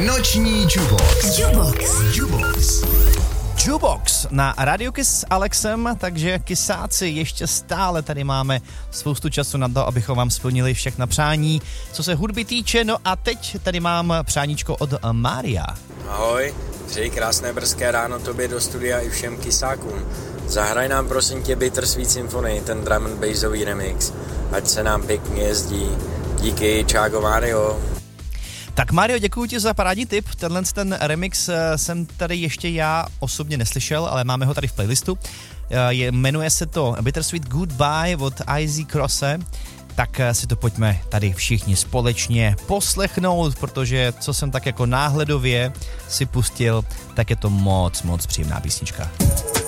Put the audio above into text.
Noční Jukebox na Radio Kiss s Alexem, takže kysáci, ještě stále tady máme spoustu času na to, abychom vám splnili všechna přání, co se hudby týče. No a teď tady mám přáníčko od Mária. Ahoj, přeji krásné brzké ráno tobě do studia i všem kysákům. Zahraj nám prosím tě Bittersweet Symphony, ten drum and bassový remix, ať se nám pěkně jezdí. Díky, čágo Mário. Tak Mário, děkuji ti za parádní tip. Ten remix jsem tady ještě já osobně neslyšel, ale máme ho tady v playlistu. Jmenuje se to Bittersweet Goodbye od Izzy Crosse. Tak si to pojďme tady všichni společně poslechnout, protože co jsem tak jako náhledově si pustil, tak je to moc příjemná písnička.